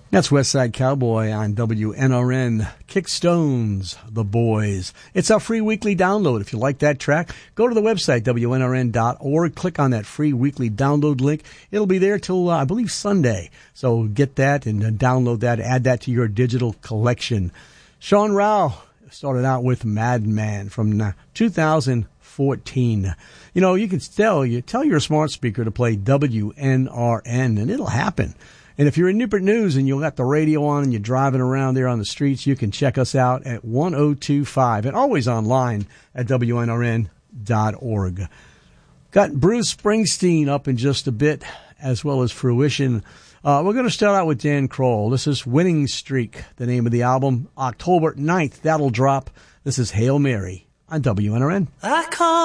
That's Westside Cowboy on WNRN. Kickstones, The Boys. It's our free weekly download. If you like that track, go to the website, WNRN.org. Click on that free weekly download link. It'll be there till, I believe, Sunday. So get that and download that. Add that to your digital collection. Sean Rao started out with Madman from 2014. You know, you can tell your smart speaker to play WNRN, and it'll happen. And if you're in Newport News and you've got the radio on and you're driving around there on the streets, you can check us out at 1025 and always online at WNRN.org. Got Bruce Springsteen up in just a bit, as well as Fruition. We're going to start out with Dan Kroll. This is Winning Streak, the name of the album. October 9th, that'll drop. This is Hail Mary on WNRN. I call